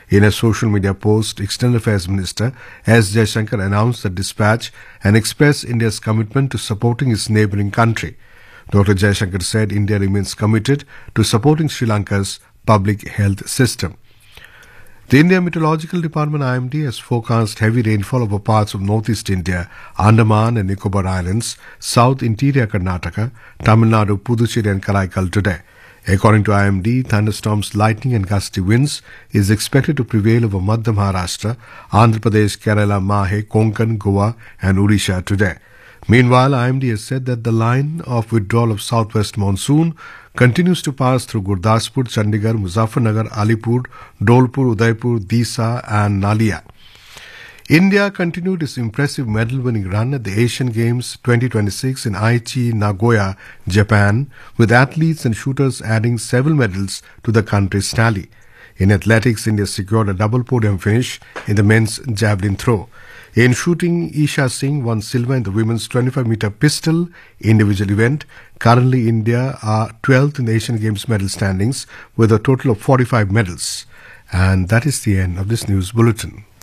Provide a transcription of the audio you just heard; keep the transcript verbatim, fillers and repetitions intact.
In a social media post, External Affairs Minister S. Jaishankar announced the dispatch and expressed India's commitment to supporting its neighbouring country. Doctor Jaishankar said India remains committed to supporting Sri Lanka's public health system. The India Meteorological Department I M D has forecast heavy rainfall over parts of northeast India, Andaman and Nicobar Islands, south interior Karnataka, Tamil Nadu, Puducherry and Karaikal today. According to I M D, thunderstorms, lightning and gusty winds is expected to prevail over Madhya Maharashtra, Andhra Pradesh, Kerala, Mahe, Konkan, Goa and Odisha today. Meanwhile, I M D has said that the line of withdrawal of southwest monsoon continues to pass through Gurdaspur, Chandigarh, Muzaffarnagar, Alipur, Dholpur, Udaipur, Disa and Nalia. India continued its impressive medal-winning run at the Asian Games twenty twenty-six in Aichi, Nagoya, Japan, with athletes and shooters adding several medals to the country's tally. In athletics, India secured a double podium finish in the men's javelin throw. In shooting, Isha Singh won silver in the women's twenty-five meter pistol individual event. Currently, India are twelfth in the Asian Games medal standings with a total of forty-five medals. And that is the end of this news bulletin.